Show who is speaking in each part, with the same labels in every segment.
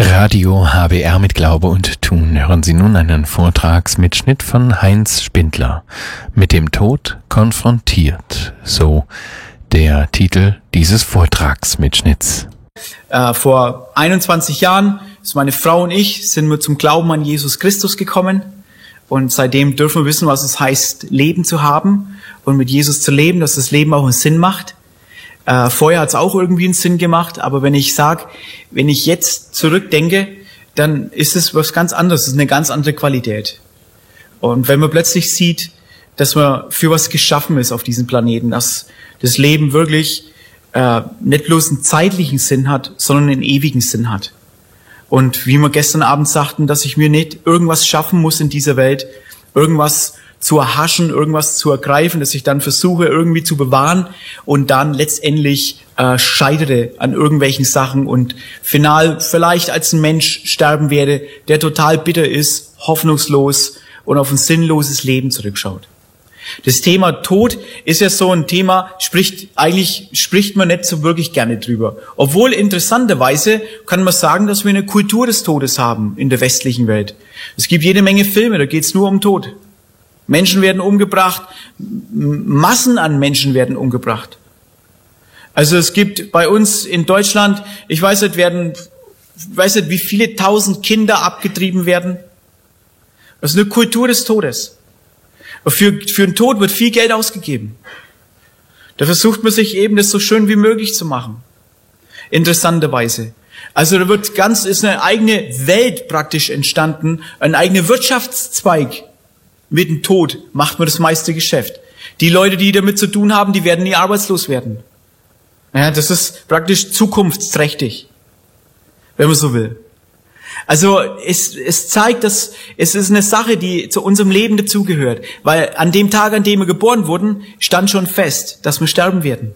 Speaker 1: Radio HBR mit Glaube und Tun. Hören Sie nun einen Vortragsmitschnitt von Heinz Spindler. Mit dem Tod konfrontiert. So der Titel dieses Vortragsmitschnitts.
Speaker 2: Vor 21 Jahren ist meine Frau und ich sind wir zum Glauben an Jesus Christus gekommen. Und seitdem dürfen wir wissen, was es heißt, Leben zu haben und mit Jesus zu leben, dass das Leben auch einen Sinn macht. Vorher hat es auch irgendwie einen Sinn gemacht, aber wenn ich jetzt zurückdenke, dann ist es was ganz anderes, es ist eine ganz andere Qualität. Und wenn man plötzlich sieht, dass man für was geschaffen ist auf diesem Planeten, dass das Leben wirklich nicht bloß einen zeitlichen Sinn hat, sondern einen ewigen Sinn hat. Und wie wir gestern Abend sagten, dass ich mir nicht irgendwas schaffen muss in dieser Welt, irgendwas zu erhaschen, irgendwas zu ergreifen, dass ich dann versuche irgendwie zu bewahren und dann letztendlich scheitere an irgendwelchen Sachen und final vielleicht als ein Mensch sterben werde, der total bitter ist, hoffnungslos und auf ein sinnloses Leben zurückschaut. Das Thema Tod ist ja so ein Thema, spricht man nicht so wirklich gerne drüber. Obwohl interessanterweise kann man sagen, dass wir eine Kultur des Todes haben in der westlichen Welt. Es gibt jede Menge Filme, da geht es nur um Tod. Menschen werden umgebracht, Massen an Menschen werden umgebracht. Also es gibt bei uns in Deutschland, ich weiß nicht, wie viele tausend Kinder abgetrieben werden. Das ist eine Kultur des Todes. Für den Tod wird viel Geld ausgegeben. Da versucht man sich eben, das so schön wie möglich zu machen. Interessanterweise. Also ist eine eigene Welt praktisch entstanden, ein eigener Wirtschaftszweig. Mit dem Tod macht man das meiste Geschäft. Die Leute, die damit zu tun haben, die werden nie arbeitslos werden. Ja, das ist praktisch zukunftsträchtig, wenn man so will. Also es zeigt, dass es ist eine Sache, die zu unserem Leben dazugehört. Weil an dem Tag, an dem wir geboren wurden, stand schon fest, dass wir sterben werden.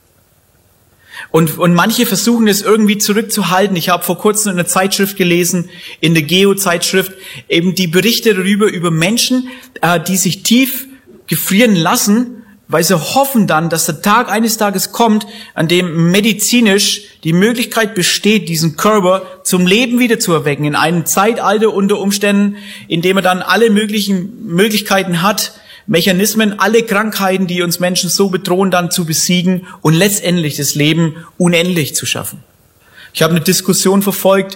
Speaker 2: Und manche versuchen es irgendwie zurückzuhalten. Ich habe vor kurzem in einer Zeitschrift gelesen, in der Geo-Zeitschrift, eben die Berichte darüber, über Menschen, die sich tief gefrieren lassen, weil sie hoffen dann, dass der Tag eines Tages kommt, an dem medizinisch die Möglichkeit besteht, diesen Körper zum Leben wieder zu erwecken, in einem Zeitalter unter Umständen, in dem er dann alle möglichen Möglichkeiten hat, Mechanismen, alle Krankheiten, die uns Menschen so bedrohen, dann zu besiegen und letztendlich das Leben unendlich zu schaffen. Ich habe eine Diskussion verfolgt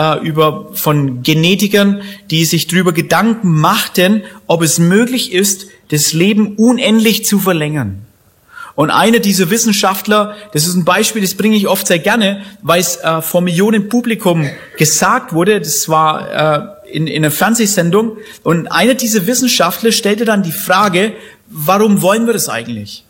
Speaker 2: von Genetikern, die sich darüber Gedanken machten, ob es möglich ist, das Leben unendlich zu verlängern. Und einer dieser Wissenschaftler, das ist ein Beispiel, das bringe ich oft sehr gerne, weil es vor Millionen Publikum gesagt wurde, das war in einer Fernsehsendung, und einer dieser Wissenschaftler stellte dann die Frage, warum wollen wir das eigentlich?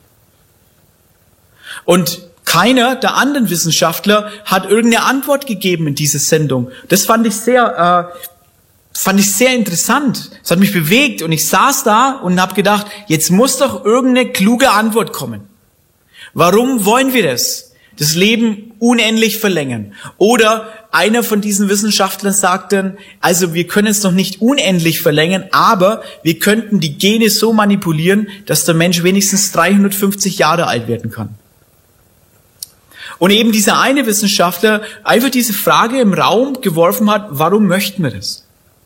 Speaker 2: Und keiner der anderen Wissenschaftler hat irgendeine Antwort gegeben in dieser Sendung. Das fand ich sehr interessant. Es hat mich bewegt und ich saß da und habe gedacht, jetzt muss doch irgendeine kluge Antwort kommen. Warum wollen wir das? Das Leben unendlich verlängern. Oder einer von diesen Wissenschaftlern sagt dann, also wir können es noch nicht unendlich verlängern, aber wir könnten die Gene so manipulieren, dass der Mensch wenigstens 350 Jahre alt werden kann. Und eben dieser eine Wissenschaftler einfach diese Frage im Raum geworfen hat, warum möchten wir das?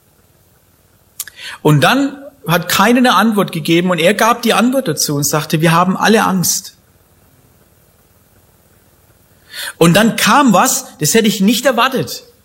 Speaker 2: Und dann hat keiner eine Antwort gegeben und er gab die Antwort dazu und sagte, wir haben alle Angst. Und dann kam was, das hätte ich nicht erwartet.